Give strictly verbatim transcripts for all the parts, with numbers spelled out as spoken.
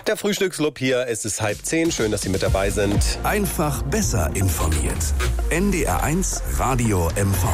Der Frühstücksclub hier, es ist halb zehn. Schön, dass Sie mit dabei sind. Einfach besser informiert. N D R eins Radio M V.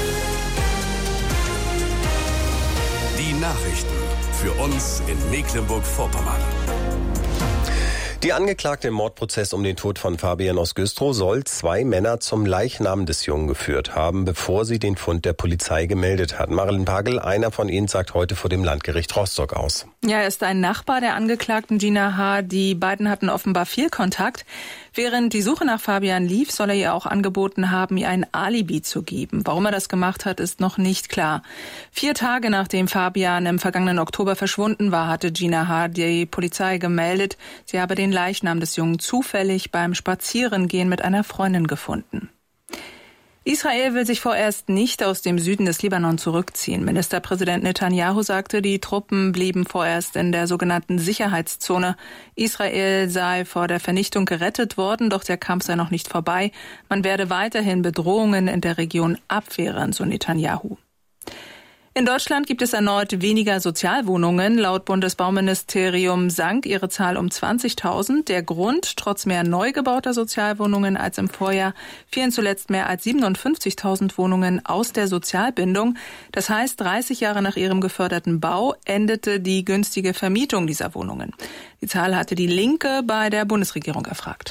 Die Nachrichten für uns in Mecklenburg-Vorpommern. Die Angeklagte im Mordprozess um den Tod von Fabian aus Güstrow soll zwei Männer zum Leichnam des Jungen geführt haben, bevor sie den Fund der Polizei gemeldet hat. Marilyn Pagel, einer von ihnen, sagt heute vor dem Landgericht Rostock aus. Ja, er ist ein Nachbar der Angeklagten Gina H. Die beiden hatten offenbar viel Kontakt. Während die Suche nach Fabian lief, soll er ihr auch angeboten haben, ihr ein Alibi zu geben. Warum er das gemacht hat, ist noch nicht klar. Vier Tage nachdem Fabian im vergangenen Oktober verschwunden war, hatte Gina H. die Polizei gemeldet, sie habe den Leichnam des Jungen zufällig beim Spazierengehen mit einer Freundin gefunden. Israel will sich vorerst nicht aus dem Süden des Libanon zurückziehen. Ministerpräsident Netanyahu sagte, die Truppen blieben vorerst in der sogenannten Sicherheitszone. Israel sei vor der Vernichtung gerettet worden, doch der Kampf sei noch nicht vorbei. Man werde weiterhin Bedrohungen in der Region abwehren, so Netanyahu. In Deutschland gibt es erneut weniger Sozialwohnungen. Laut Bundesbauministerium sank ihre Zahl um zwanzigtausend. Der Grund: trotz mehr neu gebauter Sozialwohnungen als im Vorjahr fielen zuletzt mehr als siebenundfünfzigtausend Wohnungen aus der Sozialbindung. Das heißt, dreißig Jahre nach ihrem geförderten Bau endete die günstige Vermietung dieser Wohnungen. Die Zahl hatte die Linke bei der Bundesregierung erfragt.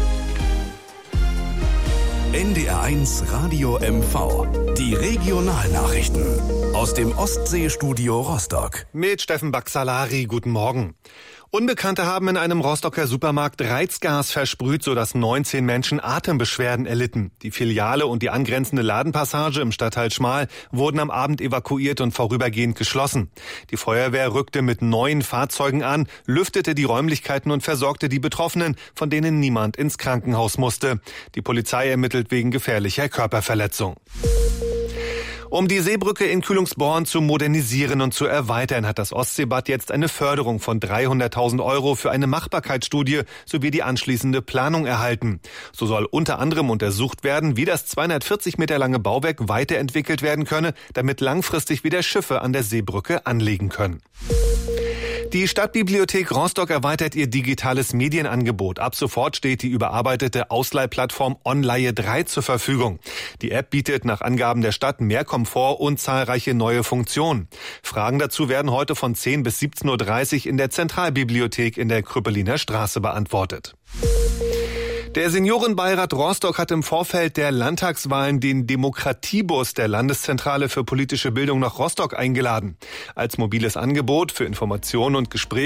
N D R eins Radio M V. Die Regionalnachrichten aus dem Ostseestudio Rostock. Mit Steffen Baxalari, guten Morgen. Unbekannte haben in einem Rostocker Supermarkt Reizgas versprüht, sodass neunzehn Menschen Atembeschwerden erlitten. Die Filiale und die angrenzende Ladenpassage im Stadtteil Schmal wurden am Abend evakuiert und vorübergehend geschlossen. Die Feuerwehr rückte mit neun Fahrzeugen an, lüftete die Räumlichkeiten und versorgte die Betroffenen, von denen niemand ins Krankenhaus musste. Die Polizei ermittelt wegen gefährlicher Körperverletzung. Um die Seebrücke in Kühlungsborn zu modernisieren und zu erweitern, hat das Ostseebad jetzt eine Förderung von dreihunderttausend Euro für eine Machbarkeitsstudie sowie die anschließende Planung erhalten. So soll unter anderem untersucht werden, wie das zweihundertvierzig Meter lange Bauwerk weiterentwickelt werden könne, damit langfristig wieder Schiffe an der Seebrücke anlegen können. Die Stadtbibliothek Rostock erweitert ihr digitales Medienangebot. Ab sofort steht die überarbeitete Ausleihplattform Onleihe drei zur Verfügung. Die App bietet nach Angaben der Stadt mehr Komfort und zahlreiche neue Funktionen. Fragen dazu werden heute von zehn bis siebzehn Uhr dreißig in der Zentralbibliothek in der Krüppeliner Straße beantwortet. Der Seniorenbeirat Rostock hat im Vorfeld der Landtagswahlen den Demokratiebus der Landeszentrale für politische Bildung nach Rostock eingeladen. Als mobiles Angebot für Informationen und Gespräche